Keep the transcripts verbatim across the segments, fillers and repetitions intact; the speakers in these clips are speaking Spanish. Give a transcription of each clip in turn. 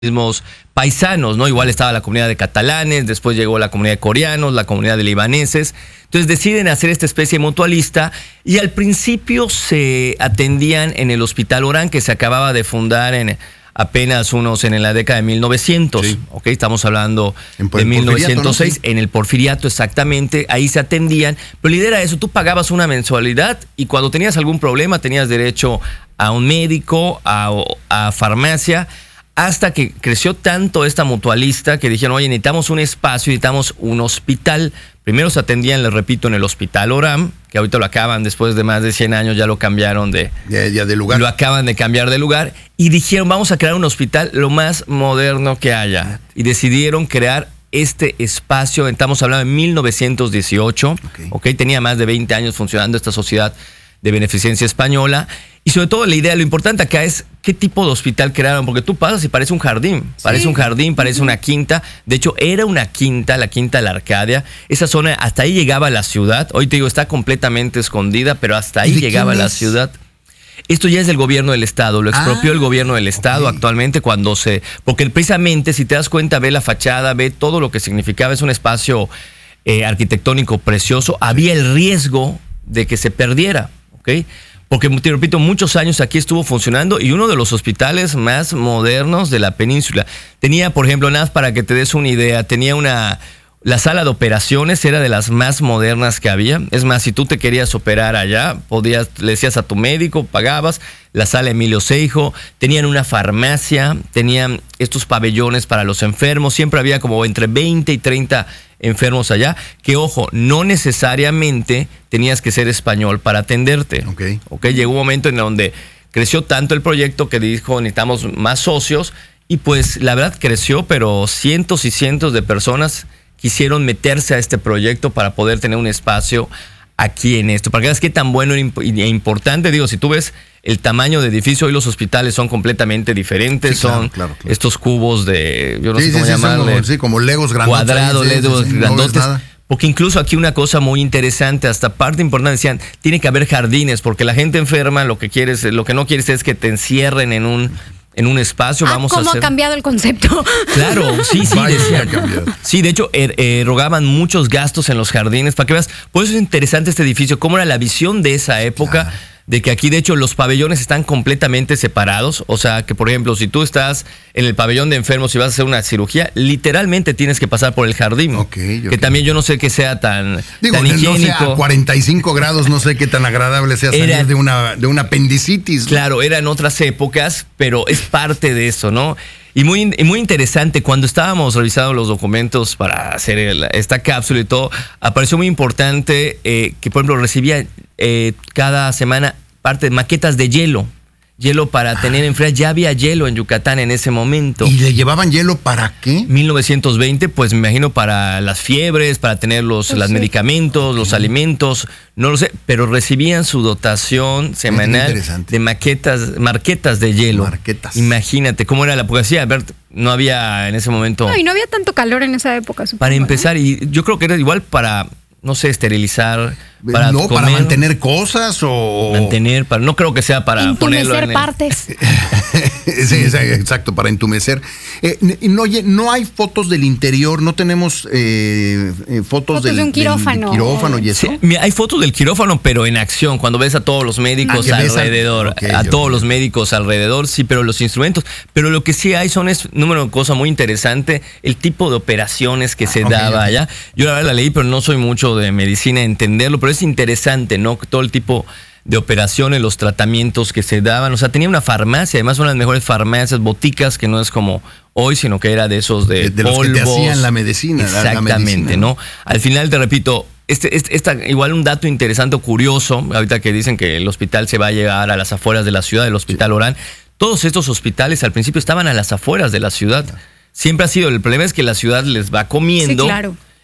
mismos paisanos, ¿no? Igual estaba la comunidad de catalanes, después llegó la comunidad de coreanos, la comunidad de libaneses. Entonces deciden hacer esta especie mutualista y al principio se atendían en el Hospital Orán, que se acababa de fundar en apenas unos en la década de mil novecientos. Sí. Okay, estamos hablando en, de mil novecientos seis, ¿no? Sí. En el Porfiriato exactamente, ahí se atendían. Pero la idea era eso, tú pagabas una mensualidad y cuando tenías algún problema tenías derecho a un médico, a, a farmacia. Hasta que creció tanto esta mutualista que dijeron, oye, necesitamos un espacio, necesitamos un hospital. Primero se atendían, les repito, en el Hospital Orán, que ahorita lo acaban, después de más de cien años, ya lo cambiaron de, ya, ya de lugar. Lo acaban de cambiar de lugar. Y dijeron, vamos a crear un hospital lo más moderno que haya. Y decidieron crear este espacio, estamos hablando de mil novecientos dieciocho. Okay. Okay, tenía más de veinte años funcionando esta sociedad de beneficencia española. Y sobre todo la idea, lo importante acá es qué tipo de hospital crearon, porque tú pasas y parece un jardín, sí. parece un jardín, parece uh-huh. una quinta. De hecho, era una quinta, la Quinta de la Arcadia. Esa zona, hasta ahí llegaba la ciudad. Hoy te digo, está completamente escondida, pero hasta ahí llegaba la ciudad. Esto ya es del gobierno del Estado, lo expropió ah, el gobierno del Estado okay. actualmente cuando se... Porque precisamente, si te das cuenta, ve la fachada, ve todo lo que significaba, es un espacio eh, arquitectónico precioso. Había el riesgo de que se perdiera, ¿ok? Porque, te repito, muchos años aquí estuvo funcionando y uno de los hospitales más modernos de la península. Tenía, por ejemplo, nada más para que te des una idea, tenía una... La sala de operaciones era de las más modernas que había. Es más, si tú te querías operar allá, podías, le decías a tu médico, pagabas. La sala Emilio Seijo, tenían una farmacia, tenían estos pabellones para los enfermos. Siempre había como entre veinte y treinta enfermos allá. Que, ojo, no necesariamente tenías que ser español para atenderte. Okay. Okay, llegó un momento en donde creció tanto el proyecto que dijo, necesitamos más socios. Y pues la verdad creció, pero cientos y cientos de personas quisieron meterse a este proyecto para poder tener un espacio aquí en esto. Para que veas qué tan bueno e importante. Digo, si tú ves el tamaño de edificio, hoy los hospitales son completamente diferentes. Sí, claro, son claro, claro. estos cubos de, yo no sí, sé cómo sí, llamarle. Como, sí, como legos grandotes. Cuadrados, sí, legos sí, sí, grandotes. No porque incluso aquí una cosa muy interesante, hasta parte importante, decían, tiene que haber jardines, porque la gente enferma lo que quieres, lo que no quieres es que te encierren en un... en un espacio. Ah, vamos ¿cómo a hacer... ha cambiado el concepto? Claro, sí, sí, decían. Sí, de hecho, er, eh, rogaban muchos gastos en los jardines, para que veas. Por eso es interesante este edificio, cómo era la visión de esa época, claro. de que aquí, de hecho, los pabellones están completamente separados. O sea, que, por ejemplo, si tú estás en el pabellón de enfermos y vas a hacer una cirugía, literalmente tienes que pasar por el jardín. Okay, okay. Que también yo no sé que sea tan, Digo, tan higiénico. No sea a cuarenta y cinco grados, no sé qué tan agradable sea salir era, de una de una apendicitis. ¿No? Claro, eran otras épocas, pero es parte de eso, ¿no? Y muy, muy interesante, cuando estábamos revisando los documentos para hacer el, esta cápsula y todo, apareció muy importante eh, que, por ejemplo, recibía eh, cada semana parte de maquetas de hielo. Hielo para ah. tener en frío. Ya había hielo en Yucatán en ese momento. ¿Y le llevaban hielo para qué? mil novecientos veinte, pues me imagino para las fiebres, para tener los pues sí. medicamentos, los sí. alimentos, no lo sé, pero recibían su dotación semanal de maquetas, marquetas de hielo. Marquetas. Imagínate cómo era la poesía. A ver, no había en ese momento... No, y no había tanto calor en esa época, supongo. Para empezar, ¿no? Y yo creo que era igual para... no sé, esterilizar, para no, comer, para mantener cosas o... Mantener, para, no creo que sea para entumecer ponerlo en el... partes. Sí, exacto, para entumecer. Eh, no, oye, no hay fotos del interior, no tenemos eh, eh, fotos, fotos del, de un quirófano. Del quirófano y eso. Sí, mira, hay fotos del quirófano, pero en acción, cuando ves a todos los médicos ah, alrededor, a, okay, a todos okay. los médicos alrededor, sí, pero los instrumentos. Pero lo que sí hay son, es, número de cosa muy interesante, el tipo de operaciones que ah, se okay, daba okay. allá. Yo la verdad la leí, pero no soy mucho de medicina entenderlo, pero es interesante, ¿no? Todo el tipo de operaciones, los tratamientos que se daban. O sea, tenía una farmacia, además una de las mejores farmacias, boticas, que no es como hoy, sino que era de esos de, de, de polvos. Los que te hacían la medicina. Exactamente, la medicina. ¿no? Al final, te repito, este, este, esta, igual un dato interesante o curioso, ahorita que dicen que el hospital se va a llegar a las afueras de la ciudad, el Hospital sí. Orán. Todos estos hospitales al principio estaban a las afueras de la ciudad. Claro. Siempre ha sido, el problema es que la ciudad les va comiendo. Sí, claro.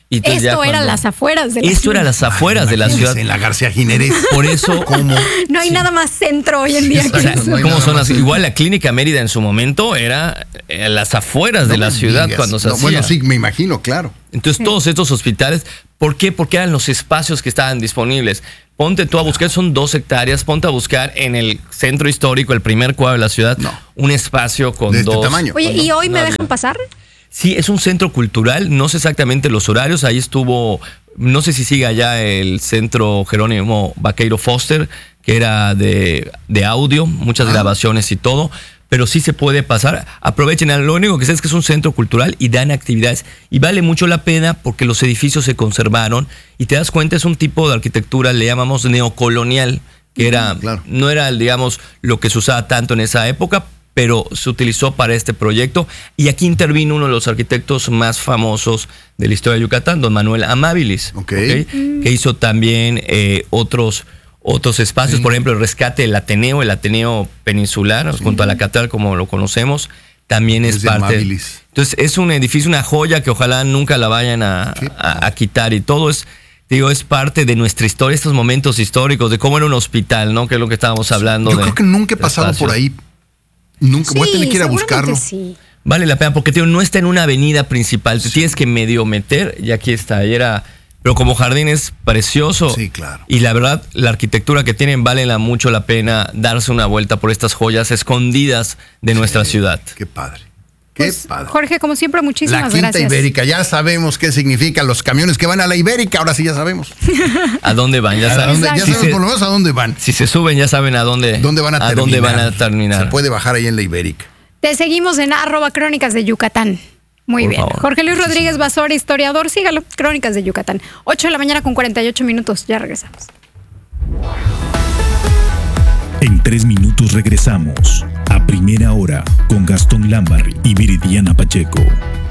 Y entonces ya Esto era cuando- las afueras de la Esto ciudad. era las afueras de la Imagínense, ciudad. En la García Jiménez. Por eso, ¿Cómo? No hay nada más centro hoy en día Sí, que o sea, exacto, eso. no hay ¿cómo nada son más. las- igual la Clínica Mérida en su momento era en las afueras de No la me ciudad digas. cuando se No, hacía. Bueno, sí, me imagino, claro. Entonces, Sí. todos estos hospitales, ¿por qué? Porque eran los espacios que estaban disponibles. Ponte tú a buscar, son dos hectáreas, ponte a buscar en el centro histórico, el primer cuadro de la ciudad, No. un espacio con De este dos. tamaño. Oye, ¿y hoy me No, dejan no. pasar? Sí, es un centro cultural, no sé exactamente los horarios, ahí estuvo, no sé si sigue allá el centro Jerónimo Vaqueiro Foster, que era de, de audio, muchas Ah. grabaciones y todo, pero sí se puede pasar, aprovechen, lo único que sé es que es un centro cultural y dan actividades y vale mucho la pena porque los edificios se conservaron y te das cuenta es un tipo de arquitectura, le llamamos neocolonial, que era, Claro. no era, digamos, lo que se usaba tanto en esa época, pero se utilizó para este proyecto. Y aquí intervino uno de los arquitectos más famosos de la historia de Yucatán, don Manuel Amabilis, Ok. ¿ok? que hizo también eh, otros, otros espacios, Sí. por ejemplo, el rescate del Ateneo, el Ateneo Peninsular, junto a la catedral como lo conocemos, también es, Es de parte. Amabilis. Entonces es un edificio, una joya que ojalá nunca la vayan a, Qué a- a quitar y todo es... Digo, es parte de nuestra historia, estos momentos históricos, de cómo era un hospital, ¿no? Que es lo que estábamos hablando. Yo de- creo que nunca he de pasado espacios. por ahí. Nunca. Voy a tener que ir a seguramente buscarlo. Sí. Vale la pena porque tío, no está en una avenida principal. Te tienes que medio meter y aquí está. Y era, pero como jardín es precioso. Sí, claro. Y la verdad, la arquitectura que tienen vale la, mucho la pena darse una vuelta por estas joyas escondidas de nuestra Sí, ciudad. Qué padre. Qué Pues, padre. Jorge, como siempre, La muchísimas Quinta gracias. Ibérica, ya sabemos qué significa los camiones que van a la Ibérica, ahora sí ya sabemos. ¿A dónde van? Ya ¿A saben. dónde- ya Si sabemos se, por lo menos a dónde van. si se suben, ya saben a dónde, ¿Dónde van a, terminar? dónde van a terminar. Se puede bajar ahí en la Ibérica. Te seguimos en arroba Crónicas de Yucatán. Muy Por bien. favor. Jorge Luis Rodríguez Basora, historiador, sígalo. Crónicas de Yucatán. ocho de la mañana con cuarenta y ocho minutos. Ya regresamos. En tres minutos regresamos a Primera Hora con Gastón Lámbar y Viridiana Pacheco.